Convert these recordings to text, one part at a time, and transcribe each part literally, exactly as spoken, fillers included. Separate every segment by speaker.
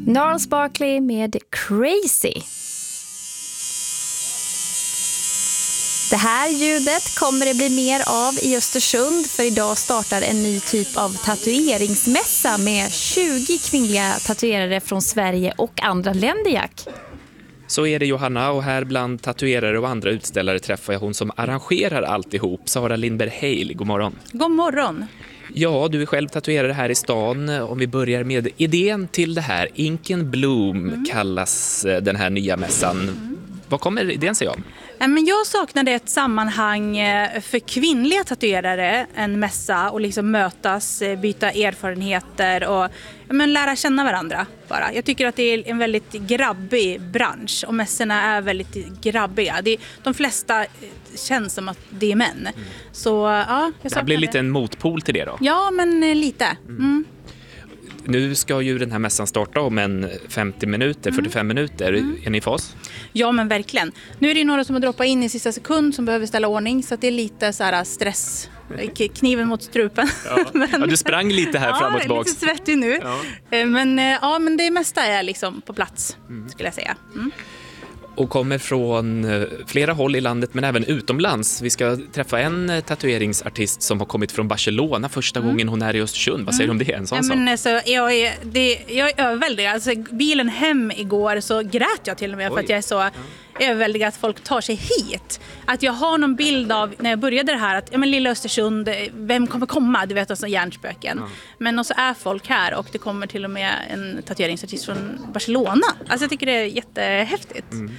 Speaker 1: Gnarls Barkley med Crazy. Det här ljudet kommer det bli mer av i Östersund, för idag startar en ny typ av tatueringsmässa med tjugo kvinnliga tatuerare från Sverige och andra länder, Jack.
Speaker 2: Så är det, Johanna, och här bland tatuerare och andra utställare träffar jag hon som arrangerar alltihop, Sara Lindberg Hale. God morgon.
Speaker 3: God morgon.
Speaker 2: Ja, du är själv tatuerare här i stan. Om vi börjar med idén till det här, Ink and Bloom mm. kallas den här nya mässan. Mm. Vad kommer idén sig om?
Speaker 3: Men jag saknade ett sammanhang för kvinnliga tatuerare, en mässa, och liksom mötas, byta erfarenheter och men, lära känna varandra bara. Jag tycker att det är en väldigt grabbig bransch och mässorna är väldigt grabbiga. Det, de flesta känns som att det är män. Mm. Så ja, jag
Speaker 2: det här blir lite en motpol till det då?
Speaker 3: Ja, men lite. Mm.
Speaker 2: Nu ska ju den här mässan starta om en femtio minuter, fyrtiofem mm. minuter. Mm. Är ni i fas?
Speaker 3: Ja, men verkligen. Nu är det några som har droppat in i sista sekund som behöver ställa ordning, så att det är lite så här stress. Kniven mot strupen.
Speaker 2: Ja. men, ja, du sprang lite här
Speaker 3: ja,
Speaker 2: fram och tillbaka.
Speaker 3: Ja, lite svettig nu. Ja. Men, ja, men det mesta är liksom på plats, mm. skulle jag säga. Mm.
Speaker 2: Och kommer från flera håll i landet men även utomlands. Vi ska träffa en tatueringsartist som har kommit från Barcelona första mm. gången hon är i Östersund. Vad säger du mm. om det? En sån
Speaker 3: ja, men alltså, jag, är, det, jag är överväldigad. Alltså, bilen hem igår så grät jag till och med. Oj. För att jag är så ja. överväldigad att folk tar sig hit. Att jag har någon bild av när jag började det här att ja, men lilla Östersund, vem kommer komma? Du vet, alltså hjärnspöken. Ja. Men och så är folk här och det kommer till och med en tatueringsartist från Barcelona. Alltså jag tycker det är jättehäftigt. Mm.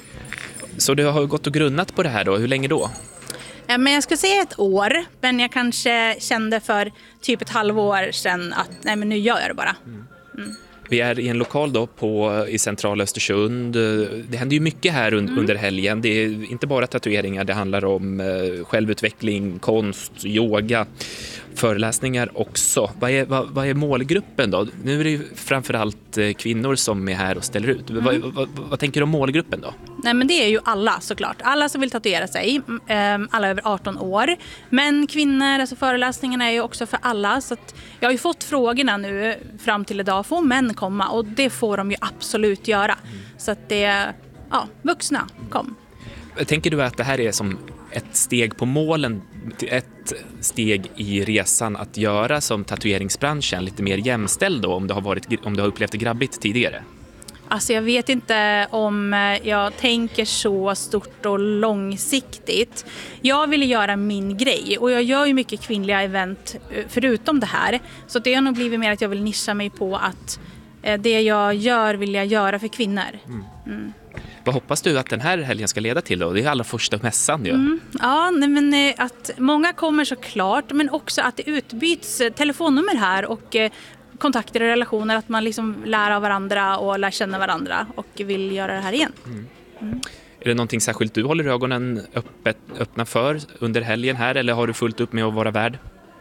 Speaker 2: Så du har gått och grunnat på det här då? Hur länge då?
Speaker 3: Ja, men jag ska säga ett år, men jag kanske kände för typ ett halvår sedan att nej, men nu gör jag det bara. Mm. Mm.
Speaker 2: Vi är i en lokal då på, i centrala Östersund. Det händer ju mycket här un- mm. under helgen. Det är inte bara tatueringar, det handlar om eh, självutveckling, konst, yoga, föreläsningar också. Vad är, vad, vad är målgruppen då? Nu är det ju framförallt eh, kvinnor som är här och ställer ut. Mm. Vad, vad, vad tänker du om målgruppen då?
Speaker 3: Nej, men det är ju alla såklart. Alla som vill tatuera sig, eh, alla över arton år. Men kvinnor, alltså föreläsningarna är ju också för alla. Så att jag har ju fått frågorna nu fram till idag, får män komma? Och det får de ju absolut göra. Mm. Så att det är, ja, vuxna, kom.
Speaker 2: Tänker du att det här är som ett steg på målen, ett steg i resan att göra som tatueringsbranschen lite mer jämställd då, om du har, varit, om du har upplevt det grabbigt tidigare?
Speaker 3: Alltså jag vet inte om jag tänker så stort och långsiktigt. Jag vill göra min grej och jag gör ju mycket kvinnliga event förutom det här. Så det har nog blivit mer att jag vill nischa mig på att det jag gör vill jag göra för kvinnor. Mm. Mm.
Speaker 2: Vad hoppas du att den här helgen ska leda till då? Det är allra första mässan ju.
Speaker 3: Mm. Ja, nej, men att många kommer såklart, men också att det utbyts telefonnummer här och kontakter och relationer, att man liksom lär av varandra och lär känna varandra och vill göra det här igen. Mm. Mm.
Speaker 2: Är det någonting särskilt du håller ögonen öppet, öppna för under helgen här, eller har du fullt upp med att vara värd?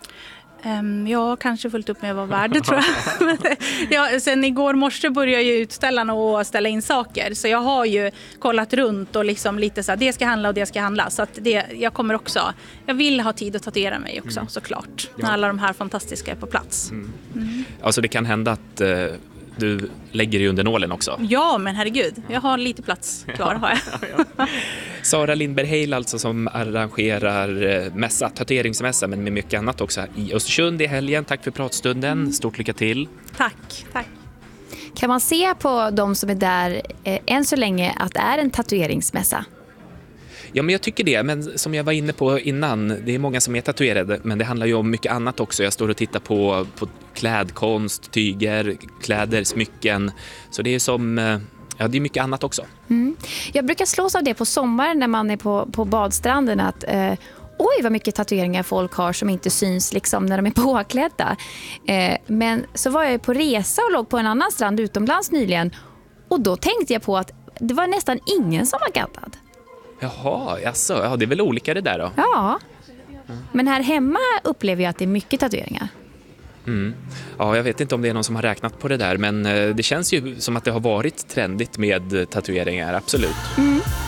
Speaker 3: Um, jag har kanske fullt upp med att vara värd, det tror jag. ja, sen igår morse började ju utställarna och ställa in saker. Så jag har ju kollat runt och liksom lite så här, det ska handla och det ska handla. Så att det, jag kommer också, jag vill ha tid att tatuera mig också, mm. såklart. Ja. När alla de här fantastiska är på plats.
Speaker 2: Mm. Mm. Alltså det kan hända att uh, du lägger dig under nålen också.
Speaker 3: Ja, men herregud. Jag har lite plats kvar, har jag.
Speaker 2: Sara Lindberg Hale alltså, som arrangerar mässa, tatueringsmässa, men med mycket annat också i Östersund i helgen. Tack för pratstunden. Mm. Stort lycka till.
Speaker 3: Tack, tack.
Speaker 1: Kan man se på de som är där eh, än så länge att det är en tatueringsmässa?
Speaker 2: Ja, men jag tycker det. Men som jag var inne på innan, det är många som är tatuerade, men det handlar ju om mycket annat också. Jag står och tittar på, på klädkonst, tyger, kläder, smycken. Så det är som, ja, det är mycket annat också. Mm.
Speaker 1: Jag brukar slås av det på sommaren när man är på, på badstranden att eh, oj vad mycket tatueringar folk har som inte syns liksom när de är påklädda. Eh, men så var jag på resa och låg på en annan strand utomlands nyligen och då tänkte jag på att det var nästan ingen som var gaddad.
Speaker 2: Jaha, alltså, ja, det är väl olika det där då?
Speaker 1: Ja, men här hemma upplever jag att det är mycket tatueringar.
Speaker 2: Mm. Ja, jag vet inte om det är någon som har räknat på det där, men det känns ju som att det har varit trendigt med tatueringar, absolut.
Speaker 1: Mm.